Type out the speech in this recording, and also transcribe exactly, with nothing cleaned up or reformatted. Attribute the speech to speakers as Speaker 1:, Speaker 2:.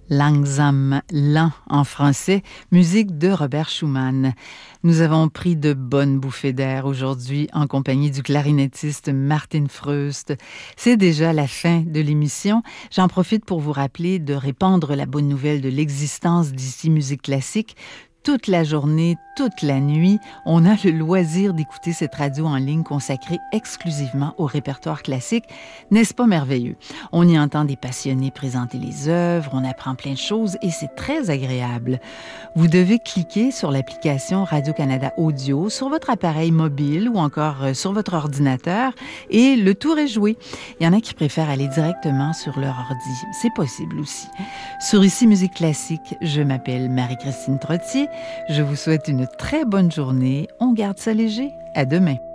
Speaker 1: Langsam, lent en français, musique de Robert Schumann. Nous avons pris de bonnes bouffées d'air aujourd'hui en compagnie du clarinettiste Martin Freust. C'est déjà la fin de l'émission. J'en profite pour vous rappeler de répandre la bonne nouvelle de l'existence d'Ici Musique Classique. Toute la journée, toute la nuit, on a le loisir d'écouter cette radio en ligne consacrée exclusivement au répertoire classique. N'est-ce pas merveilleux? On y entend des passionnés présenter les œuvres, on apprend plein de choses et c'est très agréable. Vous devez cliquer sur l'application Radio-Canada Audio sur votre appareil mobile ou encore sur votre ordinateur et le tour est joué. Il y en a qui préfèrent aller directement sur leur ordi. C'est possible aussi. Sur Ici Musique Classique, je m'appelle Marie-Christine Trottier. Je vous souhaite une très bonne journée. On garde ça léger. À demain.